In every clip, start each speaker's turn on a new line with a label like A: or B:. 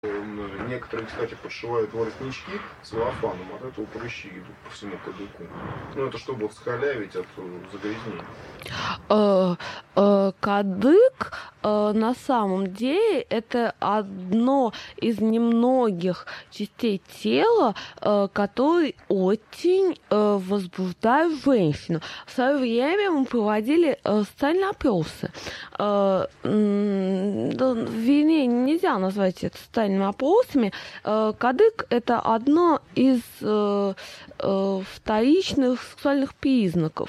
A: Некоторые, кстати, подшивают воротнички целлофаном, от этого прыщи идут по всему кадыку. Ну, это чтобы вот схалявить от загрязнения.
B: Кадык на самом деле это одно из немногих частей тела, которые очень возбуждают женщину. В свое время мы проводили социальные опросы. Вернее, нельзя назвать это социальными опросами. Кадык это одно из вторичных сексуальных признаков,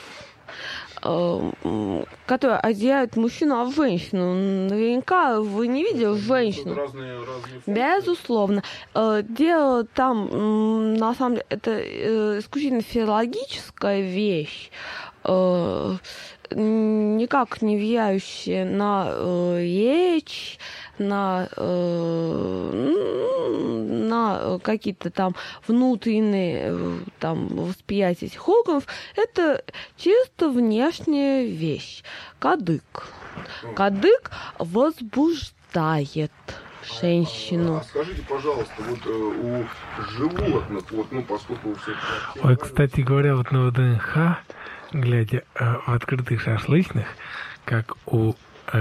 B: которые отделяют мужчину от женщины. Наверняка вы не видели женщину.
A: Разные
B: Безусловно. Дело там, на самом деле, это исключительно физиологическая вещь, никак не влияющая на речь, на какие-то там внутренние там восприятия этих органов. Это чисто внешняя вещь. Кадык. Кадык возбуждает женщину.
A: А скажите, пожалуйста, вот у животных, вот, ну, поскольку у всех...
C: Ой, кстати говоря, вот на ВДНХ, глядя в открытых шашлычных, как у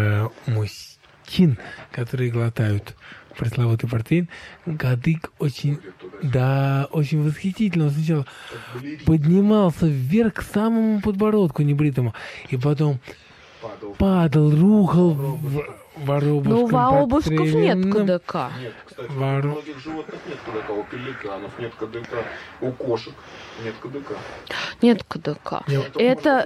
C: мужчин, которые глотают пресловутый портвейн, кадык очень, да, очень восхитительно. Он сначала поднимался вверх к самому подбородку небритому, и потом падал, рухал воробушком.
B: Но у воробушков нет КДК.
A: Нет, кстати, у многих животных нет КДК, у пеликанов нет КДК, у кошек нет КДК.
B: Нет КДК. Это...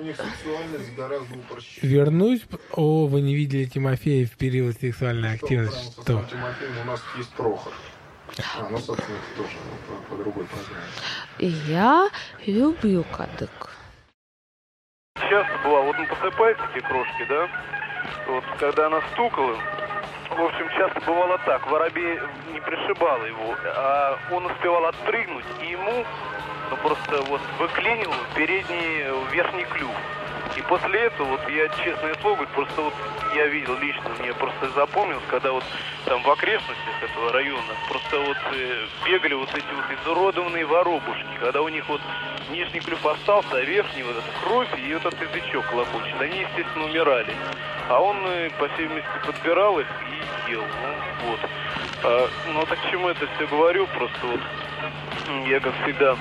C: Вернусь. О, вы не видели Тимофея в период сексуальной активности? Что?
A: Тимофеем у нас есть Прохор. Ну, собственно, это тоже по другой программе.
B: Я люблю кадык.
D: Часто бывало, вот он посыпает эти крошки, да? Вот когда она стукала, в общем, часто бывало так, воробей не пришибало его, а он успевал отпрыгнуть, и ему просто вот выклинил передний верхний клюв. И после этого, вот я, честное слово, говорю, просто вот я видел лично, мне просто запомнилось, когда вот там в окрестностях этого района просто вот бегали вот эти вот изуродованные воробушки, когда у них вот нижний клюв остался, а верхний вот эта кровь и вот этот язычок клокочет. Они, естественно, умирали. А он, по всей видимости, подбирал их и ел. Ну, вот. Ну, так к чему это все говорю? Просто вот я, как всегда,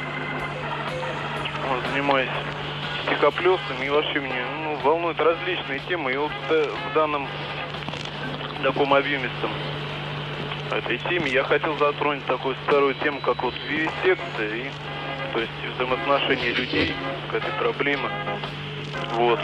D: занимаюсь стихоплёсами, и вообще меня волнуют различные темы. И вот в данном таком объемистом этой теме я хотел затронуть такую старую тему, как вот вивисекция, и, то есть взаимоотношения людей к этой проблеме. Вот.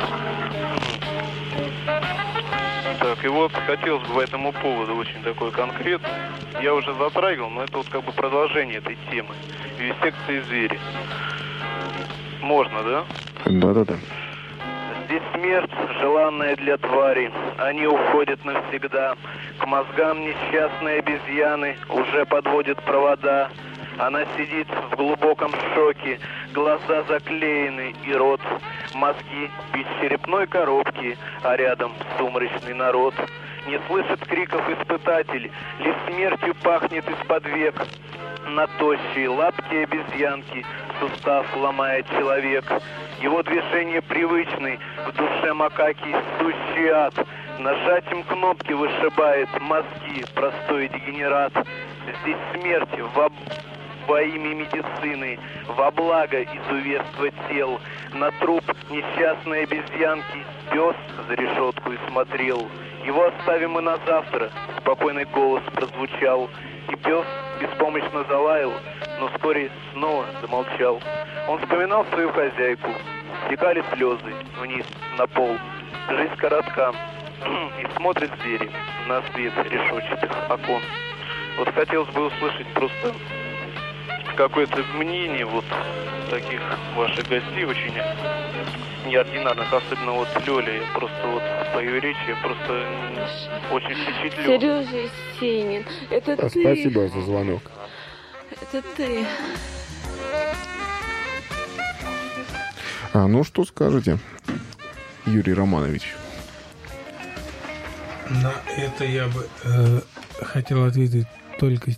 D: Так, и вот хотелось бы по этому поводу очень такой конкрет. Я уже затрагивал, но это вот как бы продолжение этой темы. Вивисекция звери. Можно, да?
C: Да-да-да.
D: Здесь смерть, желанная для твари. Они уходят навсегда. К мозгам несчастной обезьяны уже подводят провода. Она сидит в глубоком шоке, глаза заклеены и рот. Мозги без черепной коробки, а рядом сумрачный народ. Не слышит криков испытатель, лишь смертью пахнет из-под век. На тощие лапки обезьянки сустав ломает человек. Его движения привычны, в душе макаки сущий ад. Нажатием кнопки вышибает мозги простой дегенерат. Здесь смерть во имя медицины, во благо изуверства тел. На труп несчастной обезьянки пес за решетку и смотрел. Его оставим мы на завтра, спокойный голос прозвучал. И пес беспомощно залаял, но вскоре снова замолчал. Он вспоминал свою хозяйку. Стекали слезы вниз на пол. Жизнь коротка, и смотрят звери на свет решетчатых окон. Вот хотелось бы услышать просто какое-то мнение вот таких ваших гостей, очень неординарных, особенно вот Лёля. Я просто вот по ее речи я просто очень впечатлен.
B: Сережа Сенин, это ты.
A: Спасибо за звонок.
B: Это ты.
A: Ну что скажете, Юрий Романович?
C: На это я бы хотел ответить столько